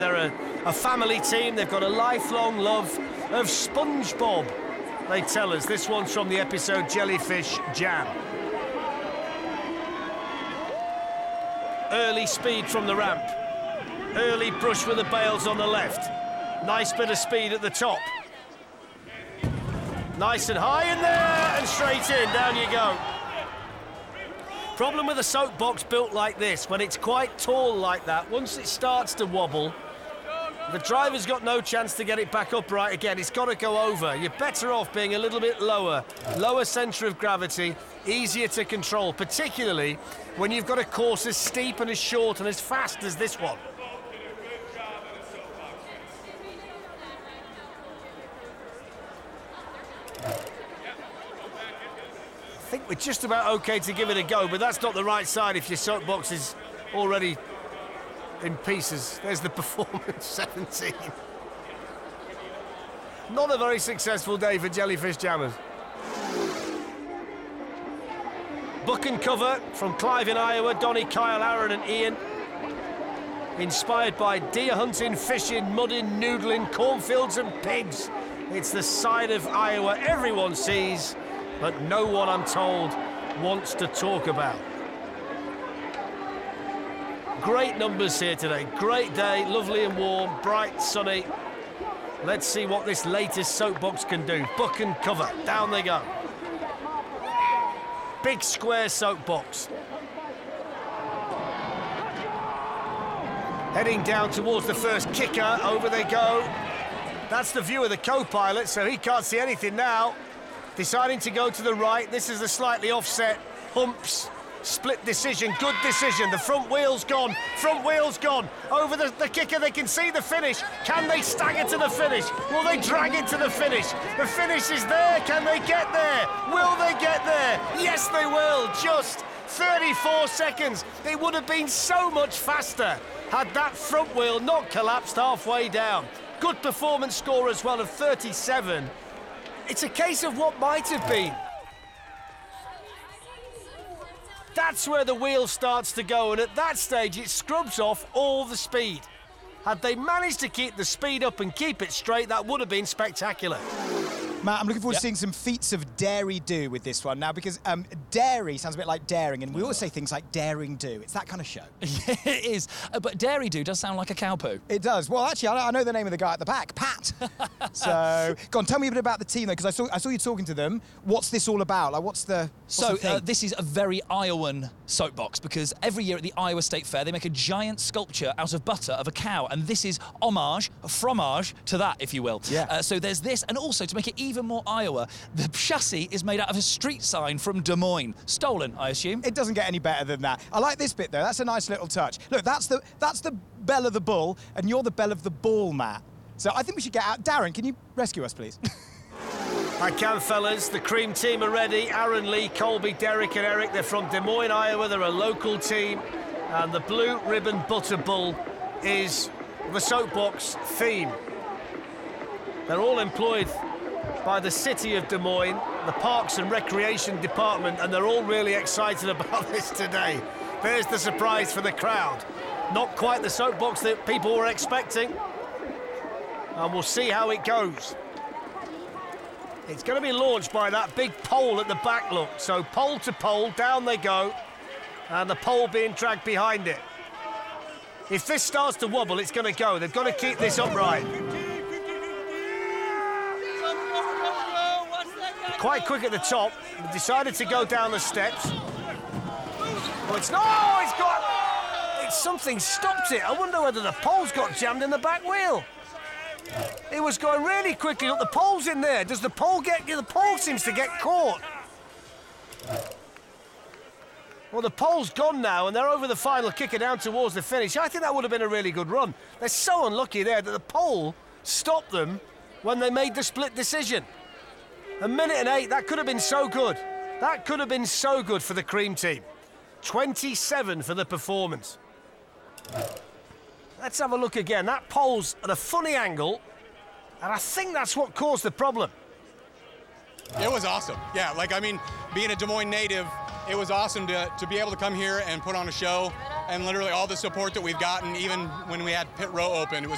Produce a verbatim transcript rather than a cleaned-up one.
They're a, a family team. They've got a lifelong love of SpongeBob, they tell us. This one's from the episode Jellyfish Jam. Early speed from the ramp. Early brush with the bails on the left. Nice bit of speed at the top. Nice and high in there and straight in. Down you go. Problem with a soapbox built like this, when it's quite tall like that, once it starts to wobble, the driver's got no chance to get it back upright again. It's got to go over. You're better off being a little bit lower. Lower centre of gravity, easier to control, particularly when you've got a course as steep and as short and as fast as this one. I think we're just about OK to give it a go, but that's not the right side if your soapbox is already in pieces. There's the Performance seventeen. Not a very successful day for Jellyfish Jammers. Book and cover from Clive in Iowa, Donny, Kyle, Aaron and Ian. Inspired by deer hunting, fishing, mudding, noodling, cornfields and pigs. It's the side of Iowa everyone sees, but no one, I'm told, wants to talk about. Great numbers here today. Great day, lovely and warm, bright, sunny. Let's see what this latest soapbox can do. Book and cover, down they go. Big square soapbox. Heading down towards the first kicker, over they go. That's the view of the co-pilot, so he can't see anything now. Deciding to go to the right. This is the slightly offset humps. Split decision, good decision. The front wheel's gone, front wheel's gone. Over the, the kicker, they can see the finish. Can they stagger to the finish? Will they drag it to the finish? The finish is there, can they get there? Will they get there? Yes, they will, just thirty-four seconds. It would have been so much faster had that front wheel not collapsed halfway down. Good performance score as well of thirty-seven. It's a case of what might have been. That's where the wheel starts to go, and at that stage it scrubs off all the speed. Had they managed to keep the speed up and keep it straight, that would have been spectacular. Matt, I'm looking forward yep. to seeing some feats of dairy-do with this one now, because um, dairy sounds a bit like daring, and we always say things like daring-do. It's that kind of show. Yeah, it is. Uh, but dairy-do does sound like a cow poo. It does. Well, actually, I, I know the name of the guy at the back, Pat. So, go on, tell me a bit about the team, though, because I saw, I saw you talking to them. What's this all about? Like, what's the what's So, the uh, this is a very Iowan soapbox, because every year at the Iowa State Fair, they make a giant sculpture out of butter of a cow, and this is homage, fromage, to that, if you will. Yeah. Uh, so there's this, and also, to make it even more Iowa, the chassis is made out of a street sign from Des Moines. Stolen, I assume. It doesn't get any better than that. I like this bit, though. That's a nice little touch. Look, that's the that's the bell of the bull, and you're the bell of the ball, Matt. So I think we should get out. Darren, can you rescue us, please? I can, fellas. The cream team are ready. Aaron, Lee, Colby, Derek and Eric. They're from Des Moines, Iowa. They're a local team. And the blue ribbon butter bull is the soapbox theme. They're all employed by the city of Des Moines, the Parks and Recreation Department, and they're all really excited about this today. There's the surprise for the crowd. Not quite the soapbox that people were expecting. And we'll see how it goes. It's going to be launched by that big pole at the back, look. So pole to pole, down they go, and the pole being dragged behind it. If this starts to wobble, it's going to go. They've got to keep this upright. Quite quick at the top, decided to go down the steps. Oh, it's no, it's got, it's something stopped it. I wonder whether the pole's got jammed in the back wheel. It was going really quickly. Look, the pole's in there. Does the pole get, the pole seems to get caught. Well, the pole's gone now, and they're over the final kicker down towards the finish. I think that would have been a really good run. They're so unlucky there that the pole stopped them when they made the split decision. A minute and eight, that could have been so good. That could have been so good for the cream team. twenty-seven for the performance. Let's have a look again. That pole's at a funny angle, and I think that's what caused the problem. It was awesome. Yeah, like, I mean, being a Des Moines native, it was awesome to, to be able to come here and put on a show, and literally all the support that we've gotten, even when we had pit row open, it was